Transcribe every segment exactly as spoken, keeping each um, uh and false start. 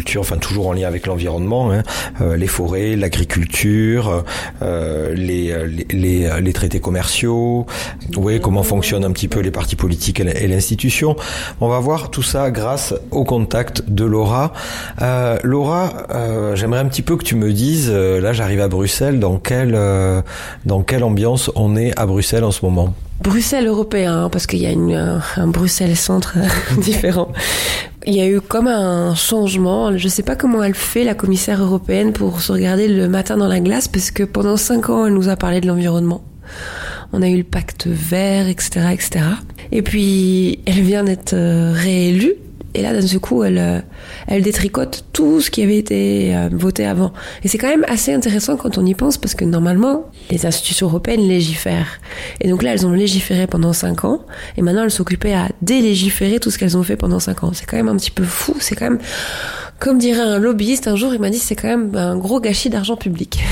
l'agriculture, enfin toujours en lien avec l'environnement, hein, euh, les forêts, l'agriculture, euh, les, les, les, les traités commerciaux, oui, comment fonctionnent un petit peu les partis politiques et l'institution. On va voir tout ça grâce au contact de Laura. Euh, Laura, euh, j'aimerais un petit peu que tu me dises, euh, là j'arrive à Bruxelles, dans quelle, euh, dans quelle ambiance on est à Bruxelles en ce moment? Bruxelles européen, parce qu'il y a une, un, un Bruxelles-centre différent. Il y a eu comme un changement. Je ne sais pas comment elle fait, la commissaire européenne, pour se regarder le matin dans la glace, parce que pendant cinq ans, elle nous a parlé de l'environnement. On a eu le pacte vert, et cetera, et cetera. Et puis, elle vient d'être réélue. Et là, d'un seul coup, elle, elle détricote tout ce qui avait été voté avant. Et c'est quand même assez intéressant quand on y pense, parce que normalement, les institutions européennes légifèrent. Et donc là, elles ont légiféré pendant cinq ans, et maintenant, elles s'occupaient à délégiférer tout ce qu'elles ont fait pendant cinq ans. C'est quand même un petit peu fou. C'est quand même, comme dirait un lobbyiste, un jour, il m'a dit, c'est quand même un gros gâchis d'argent public.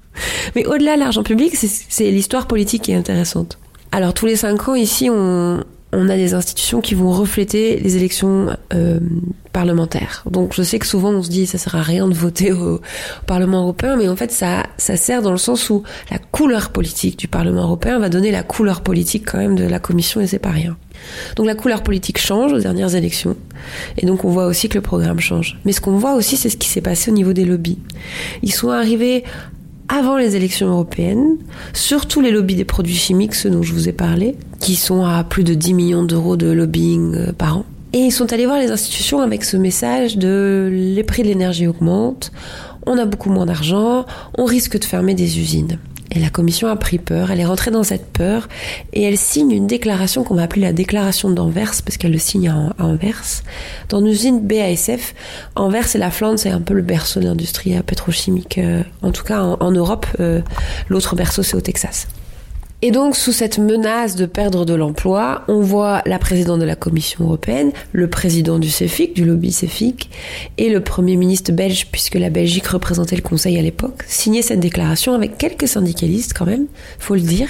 Mais au-delà de l'argent public, c'est, c'est l'histoire politique qui est intéressante. Alors, tous les cinq ans, ici, on... on a des institutions qui vont refléter les élections euh, parlementaires. Donc je sais que souvent on se dit ça sert à rien de voter au, au Parlement européen, mais en fait ça, ça sert dans le sens où la couleur politique du Parlement européen va donner la couleur politique quand même de la Commission, et c'est pas rien. Donc la couleur politique change aux dernières élections, et donc on voit aussi que le programme change. Mais ce qu'on voit aussi, c'est ce qui s'est passé au niveau des lobbies. Ils sont arrivés avant les élections européennes, surtout les lobbies des produits chimiques, ceux dont je vous ai parlé, qui sont à plus de dix millions d'euros de lobbying par an. Et ils sont allés voir les institutions avec ce message de les prix de l'énergie augmentent, on a beaucoup moins d'argent, on risque de fermer des usines. Et la Commission a pris peur, elle est rentrée dans cette peur et elle signe une déclaration qu'on va appeler la déclaration d'Anvers, parce qu'elle le signe à Anvers, dans une usine B A S F. Anvers et la Flandre, c'est un peu le berceau de l'industrie pétrochimique, euh, en tout cas en, en Europe. Euh, l'autre berceau, c'est au Texas. Et donc, sous cette menace de perdre de l'emploi, on voit la présidente de la Commission européenne, le président du CEFIC, du lobby CEFIC, et le premier ministre belge, puisque la Belgique représentait le Conseil à l'époque, signer cette déclaration avec quelques syndicalistes quand même, faut le dire.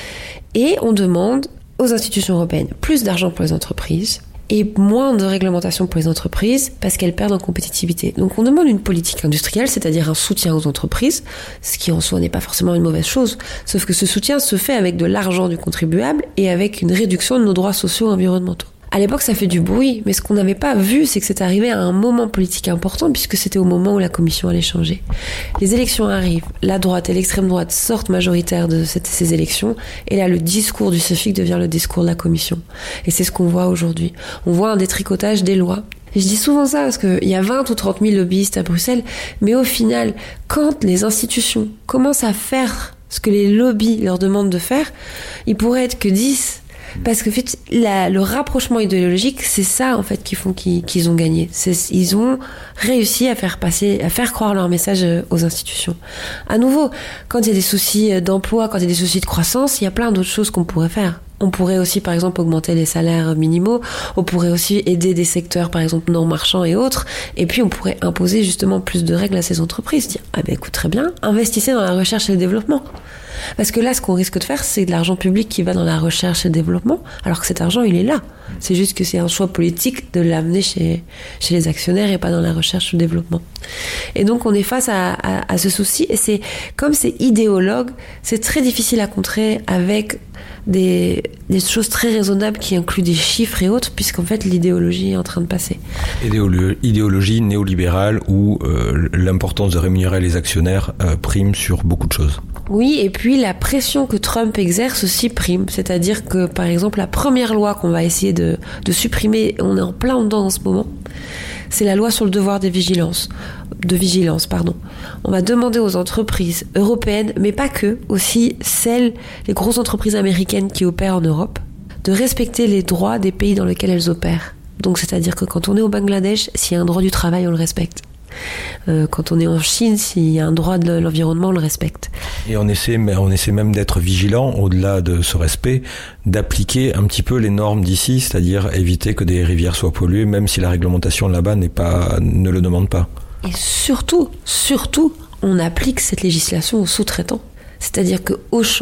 Et on demande aux institutions européennes plus d'argent pour les entreprises, et moins de réglementation pour les entreprises parce qu'elles perdent en compétitivité. Donc on demande une politique industrielle, c'est-à-dire un soutien aux entreprises, ce qui en soi n'est pas forcément une mauvaise chose, sauf que ce soutien se fait avec de l'argent du contribuable et avec une réduction de nos droits sociaux et environnementaux. À l'époque, ça fait du bruit, mais ce qu'on n'avait pas vu, c'est que c'est arrivé à un moment politique important, puisque c'était au moment où la Commission allait changer. Les élections arrivent, la droite et l'extrême droite sortent majoritaires de cette, ces élections, et là, le discours du CEFIC devient le discours de la Commission. Et c'est ce qu'on voit aujourd'hui. On voit un détricotage des lois. Et je dis souvent ça parce qu'il y a vingt ou trente mille lobbyistes à Bruxelles, mais au final, quand les institutions commencent à faire ce que les lobbies leur demandent de faire, il pourrait être que dix. Parce que en fait, la, le rapprochement idéologique, c'est ça en fait qui font qu'ils, qu'ils ont gagné. C'est, ils ont réussi à faire passer, à faire croire leur message aux institutions. À nouveau, quand il y a des soucis d'emploi, quand il y a des soucis de croissance, il y a plein d'autres choses qu'on pourrait faire. On pourrait aussi, par exemple, augmenter les salaires minimaux. On pourrait aussi aider des secteurs, par exemple, non marchands et autres. Et puis, on pourrait imposer justement plus de règles à ces entreprises. Dire, ah ben écoute, très bien, investissez dans la recherche et le développement. Parce que là, ce qu'on risque de faire, c'est de l'argent public qui va dans la recherche et le développement, alors que cet argent, il est là. C'est juste que c'est un choix politique de l'amener chez, chez les actionnaires et pas dans la recherche et le développement. Et donc, on est face à, à, à ce souci. Et c'est, comme c'est idéologue, c'est très difficile à contrer avec des, des choses très raisonnables qui incluent des chiffres et autres, puisqu'en fait, l'idéologie est en train de passer. Idéolo- idéologie néolibérale où euh, l'importance de rémunérer les actionnaires euh, prime sur beaucoup de choses. Oui, et puis la pression que Trump exerce aussi prime. C'est-à-dire que, par exemple, la première loi qu'on va essayer de, de supprimer, on est en plein dedans en ce moment, c'est la loi sur le devoir de vigilance. De vigilance, pardon. On va demander aux entreprises européennes, mais pas que, aussi celles, les grosses entreprises américaines qui opèrent en Europe, de respecter les droits des pays dans lesquels elles opèrent. Donc, c'est-à-dire que quand on est au Bangladesh, s'il y a un droit du travail, on le respecte. Euh, quand on est en Chine, s'il y a un droit de l'environnement, on le respecte. Et on essaie, on essaie même d'être vigilant, au-delà de ce respect, d'appliquer un petit peu les normes d'ici, c'est-à-dire éviter que des rivières soient polluées, même si la réglementation là-bas n'est pas, ne le demande pas. Et surtout, surtout, on applique cette législation aux sous-traitants. C'est-à-dire que Auchan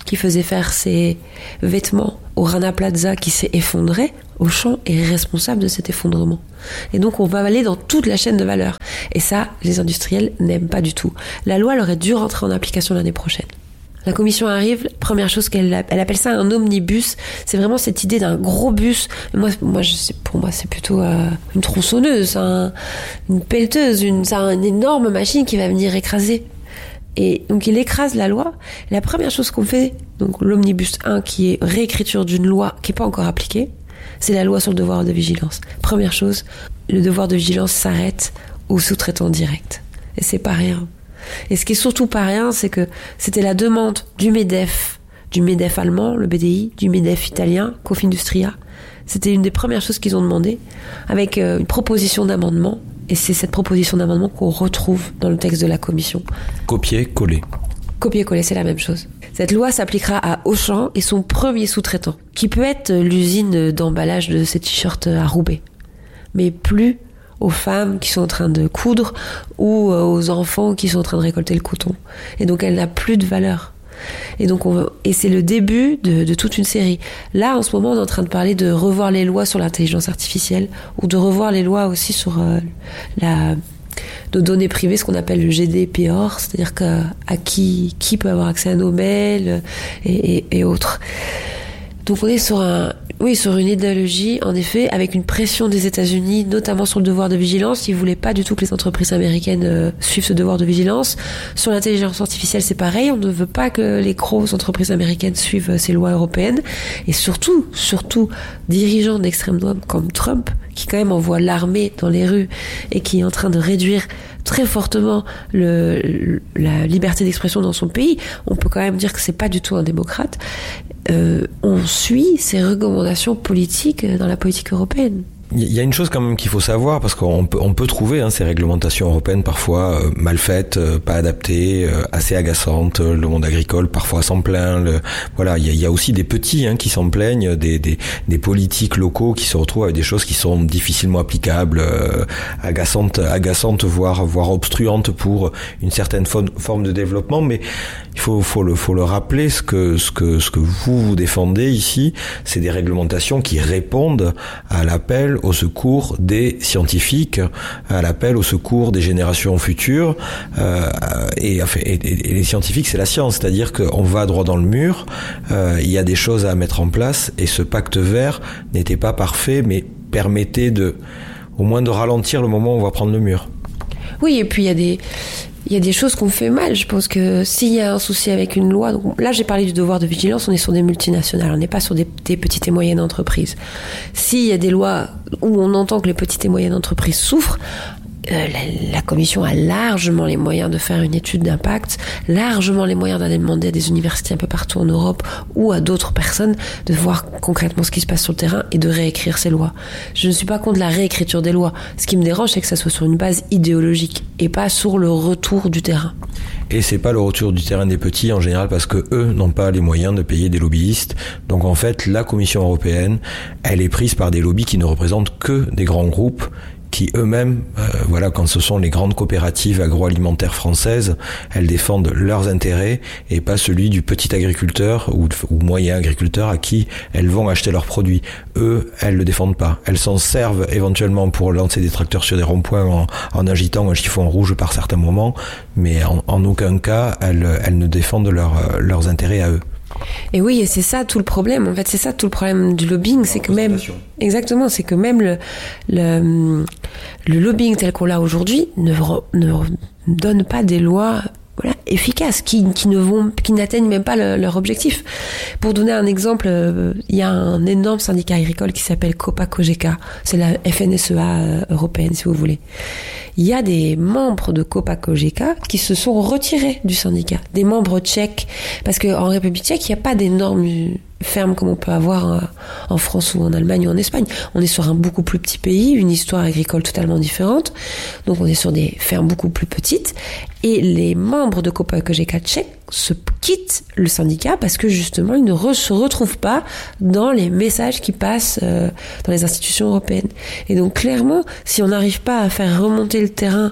qui faisait faire ses vêtements au Rana Plaza qui s'est effondré, Auchan est responsable de cet effondrement. Et donc on va aller dans toute la chaîne de valeur. Et ça, les industriels n'aiment pas du tout. La loi elle aurait dû rentrer en application l'année prochaine. La commission arrive, première chose qu'elle elle appelle ça un omnibus. C'est vraiment cette idée d'un gros bus. Moi, moi je sais, pour moi, c'est plutôt euh, une tronçonneuse, un, une pelleteuse, une, c'est une énorme machine qui va venir écraser. Et donc il écrase la loi. Et la première chose qu'on fait, donc l'omnibus un, qui est réécriture d'une loi qui n'est pas encore appliquée, c'est la loi sur le devoir de vigilance. Première chose, le devoir de vigilance s'arrête aux sous-traitants directs. Et c'est pas rien. Et ce qui est surtout pas rien, c'est que c'était la demande du MEDEF, du MEDEF allemand, le B D I, du MEDEF italien, Confindustria. C'était une des premières choses qu'ils ont demandé, avec une proposition d'amendement. Et c'est cette proposition d'amendement qu'on retrouve dans le texte de la commission. Copier-coller. Copier-coller, c'est la même chose. Cette loi s'appliquera à Auchan et son premier sous-traitant, qui peut être l'usine d'emballage de ces t-shirts à Roubaix. Mais plus aux femmes qui sont en train de coudre ou aux enfants qui sont en train de récolter le coton. Et donc elle n'a plus de valeur. Et donc on veut, et c'est le début de, de toute une série. Là, en ce moment, on est en train de parler de revoir les lois sur l'intelligence artificielle ou de revoir les lois aussi sur euh, la de données privées, ce qu'on appelle le G D P R, c'est-à-dire que, à qui qui peut avoir accès à nos mails et, et, et autres. Donc on est sur un, oui, sur une idéologie, en effet, avec une pression des États-Unis, notamment sur le devoir de vigilance. Ils voulaient pas du tout que les entreprises américaines euh, suivent ce devoir de vigilance. Sur l'intelligence artificielle, c'est pareil. On ne veut pas que les grosses entreprises américaines suivent euh, ces lois européennes. Et surtout, surtout, dirigeants d'extrême droite comme Trump, qui quand même envoie l'armée dans les rues et qui est en train de réduire très fortement le, la liberté d'expression dans son pays. On peut quand même dire que c'est pas du tout un démocrate. Euh, on suit ces recommandations politiques dans la politique européenne. Il y a une chose quand même qu'il faut savoir, parce qu'on peut, on peut trouver hein, ces réglementations européennes parfois euh, mal faites, euh, pas adaptées, euh, assez agaçantes. Le monde agricole parfois s'en plaint. Le, voilà, il y a, il y a aussi des petits hein, qui s'en plaignent, des, des, des politiques locaux qui se retrouvent avec des choses qui sont difficilement applicables, euh, agaçantes, agaçantes, voire, voire obstruantes pour une certaine forme de développement. Mais il faut, faut le, faut le rappeler, ce que, ce que, ce que vous vous défendez ici, c'est des réglementations qui répondent à l'appel au secours des scientifiques, à l'appel au secours des générations futures. Euh, et, et, et les scientifiques, c'est la science, c'est-à-dire qu'on va droit dans le mur, euh, il y a des choses à mettre en place, et ce pacte vert n'était pas parfait, mais permettait de, au moins de ralentir le moment où on va prendre le mur. Oui, et puis il y a des... Il y a des choses qu'on fait mal. Je pense que s'il y a un souci avec une loi, donc là j'ai parlé du devoir de vigilance, on est sur des multinationales, on n'est pas sur des, des petites et moyennes entreprises. S'il y a des lois où on entend que les petites et moyennes entreprises souffrent, euh, la, la commission a largement les moyens de faire une étude d'impact, largement les moyens d'aller demander à des universités un peu partout en Europe ou à d'autres personnes de voir concrètement ce qui se passe sur le terrain et de réécrire ces lois. Je ne suis pas contre la réécriture des lois. Ce qui me dérange, c'est que ça soit sur une base idéologique et pas sur le retour du terrain. Et c'est pas le retour du terrain des petits en général parce que eux n'ont pas les moyens de payer des lobbyistes. Donc en fait, la Commission européenne, elle est prise par des lobbies qui ne représentent que des grands groupes qui eux-mêmes, euh, voilà, quand ce sont les grandes coopératives agroalimentaires françaises, elles défendent leurs intérêts et pas celui du petit agriculteur ou, ou moyen agriculteur à qui elles vont acheter leurs produits. Eux, elles le défendent pas. Elles s'en servent éventuellement pour lancer des tracteurs sur des ronds-points en, en agitant un chiffon rouge par certains moments, mais en, en aucun cas, elles, elles ne défendent leur, leurs intérêts à eux. Et oui, et c'est ça tout le problème. En fait, c'est ça tout le problème du lobbying, c'est que même, exactement, c'est que même le, le, le lobbying tel qu'on l'a aujourd'hui ne, ne donne pas des lois, voilà, efficaces, qui, qui ne vont, qui n'atteignent même pas le, leur objectif. Pour donner un exemple, euh, il y a un énorme syndicat agricole qui s'appelle Copa-Cogeca. C'est la F N S E A euh, européenne, si vous voulez. Il y a des membres de Copa-Cogeca qui se sont retirés du syndicat, des membres tchèques, parce qu'en République tchèque, il n'y a pas d'énormes fermes comme on peut avoir en France ou en Allemagne ou en Espagne. On est sur un beaucoup plus petit pays, une histoire agricole totalement différente, donc on est sur des fermes beaucoup plus petites, et les membres de Copa-Cogeca tchèques se quittent le syndicat parce que justement ils ne re- se retrouvent pas dans les messages qui passent euh, dans les institutions européennes. Et donc clairement, si on n'arrive pas à faire remonter le terrain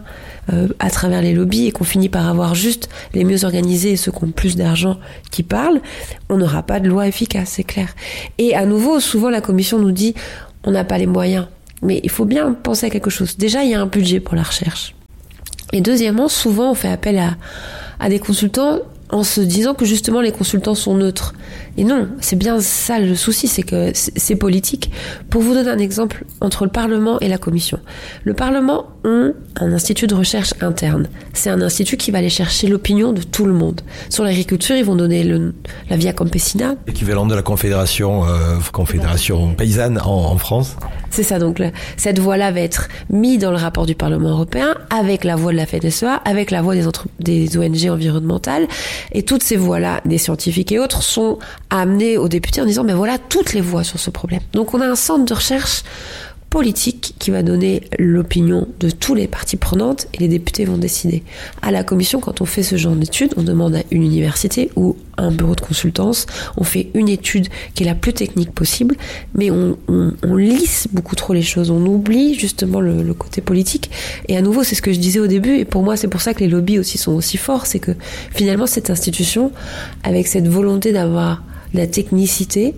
euh, à travers les lobbies et qu'on finit par avoir juste les mieux organisés et ceux qui ont plus d'argent qui parlent, on n'aura pas de loi efficace, c'est clair. Et à nouveau, souvent la Commission nous dit on n'a pas les moyens. Mais il faut bien penser à quelque chose. Déjà, il y a un budget pour la recherche. Et deuxièmement, souvent on fait appel à, à des consultants en se disant que justement les consultants sont neutres. Et non, c'est bien ça le souci, c'est que c'est politique. Pour vous donner un exemple entre le Parlement et la Commission. Le Parlement a un institut de recherche interne. C'est un institut qui va aller chercher l'opinion de tout le monde. Sur l'agriculture, ils vont donner le, la Via Campesina. L'équivalent de la Confédération, euh, Confédération paysanne en, en France. C'est ça, donc là, cette voix-là va être mise dans le rapport du Parlement européen, avec la voix de la F N S E A, avec la voix des, entre... des O N G environnementales, et toutes ces voix-là, des scientifiques et autres, sont amenées aux députés en disant, ben voilà, toutes les voix sur ce problème. Donc on a un centre de recherche politique qui va donner l'opinion de tous les parties prenantes et les députés vont décider. À la Commission, quand on fait ce genre d'études, on demande à une université ou un bureau de consultance, on fait une étude qui est la plus technique possible, mais on, on, on lisse beaucoup trop les choses, on oublie justement le, le côté politique. Et à nouveau, c'est ce que je disais au début, et pour moi, c'est pour ça que les lobbies aussi sont aussi forts, c'est que finalement, cette institution, avec cette volonté d'avoir la technicité,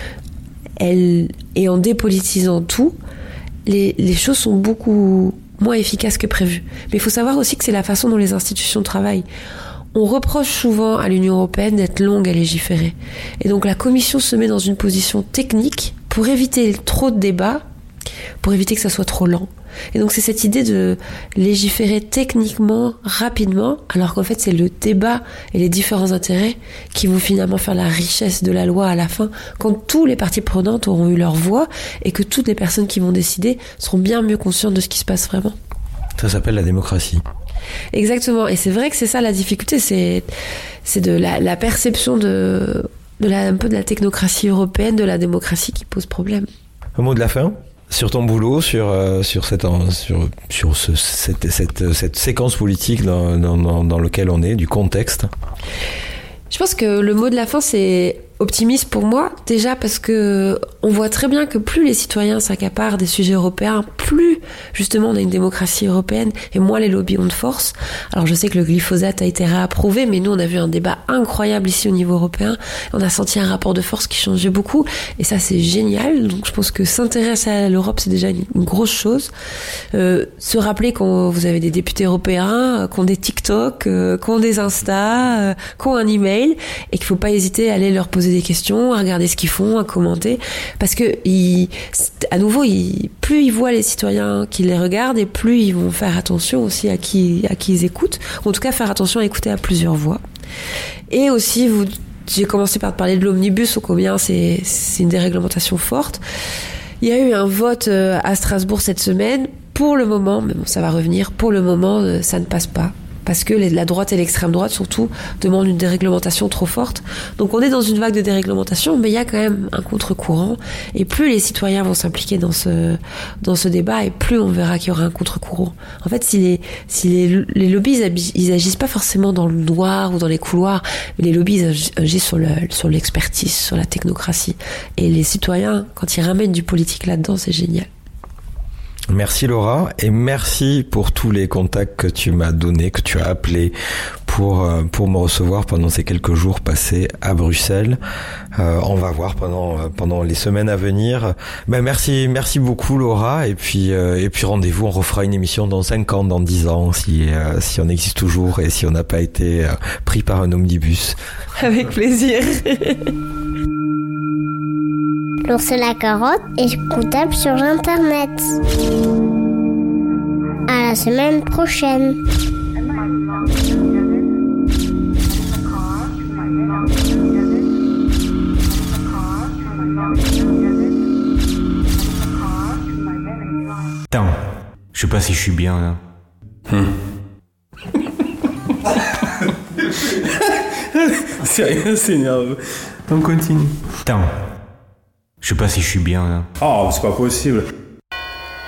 elle, et en dépolitisant tout, Les, les choses sont beaucoup moins efficaces que prévu. Mais il faut savoir aussi que c'est la façon dont les institutions travaillent. On reproche souvent à l'Union européenne d'être longue à légiférer. Et donc la Commission se met dans une position technique pour éviter trop de débats, pour éviter que ça soit trop lent. Et donc c'est cette idée de légiférer techniquement, rapidement, alors qu'en fait c'est le débat et les différents intérêts qui vont finalement faire la richesse de la loi à la fin, quand tous les parties prenantes auront eu leur voix et que toutes les personnes qui vont décider seront bien mieux conscientes de ce qui se passe vraiment. Ça s'appelle la démocratie. Exactement, et c'est vrai que c'est ça la difficulté, c'est, c'est de la, la perception de, de la, un peu de la technocratie européenne, de la démocratie qui pose problème. Un mot de la fin ? Sur ton boulot, sur euh, sur cette sur sur ce, cette cette cette séquence politique dans dans dans lequel on est, du contexte. Je pense que le mot de la fin c'est optimiste pour moi, déjà parce que on voit très bien que plus les citoyens s'accaparent des sujets européens, plus justement on a une démocratie européenne et moins les lobbies ont de force. Alors je sais que le glyphosate a été réapprouvé, mais nous on a vu un débat incroyable ici au niveau européen. On a senti un rapport de force qui changeait beaucoup et ça c'est génial. Donc je pense que s'intéresser à l'Europe c'est déjà une, une grosse chose. Euh, se rappeler quand vous avez des députés européens, qui ont des TikTok, euh, qui ont des Insta, euh, qui ont un email et qu'il faut pas hésiter à aller leur poser des questions, à regarder ce qu'ils font, à commenter, parce que ils, à nouveau, ils, plus ils voient les citoyens qui les regardent et plus ils vont faire attention aussi à qui, à qui ils écoutent, ou en tout cas faire attention à écouter à plusieurs voix. Et aussi, vous, j'ai commencé par te parler de l'omnibus, ou combien c'est, c'est une déréglementation forte. Il y a eu un vote à Strasbourg cette semaine. Pour le moment, mais bon, ça va revenir, pour le moment, ça ne passe pas. Parce que la droite et l'extrême droite, surtout, demandent une déréglementation trop forte. Donc on est dans une vague de déréglementation, mais il y a quand même un contre-courant. Et plus les citoyens vont s'impliquer dans ce, dans ce débat, et plus on verra qu'il y aura un contre-courant. En fait, si les, si les, les lobbies, ils agissent pas forcément dans le noir ou dans les couloirs, mais les lobbies ils agissent sur, le, sur l'expertise, sur la technocratie. Et les citoyens, quand ils ramènent du politique là-dedans, c'est génial. Merci Laura, et merci pour tous les contacts que tu m'as donnés, que tu as appelés pour pour me recevoir pendant ces quelques jours passés à Bruxelles. Euh, on va voir pendant pendant les semaines à venir. Ben merci merci beaucoup Laura, et puis euh, et puis rendez-vous, on refera une émission dans cinq ans, dans dix ans, si euh, si on existe toujours et si on n'a pas été euh, pris par un omnibus. Avec plaisir. L'ours et la carotte est écoutable sur Internet. À la semaine prochaine. Attends, je sais pas si je suis bien là. Hum. C'est rien, c'est nerveux. On continue. Attends. Je sais pas si je suis bien là. Oh, c'est pas possible.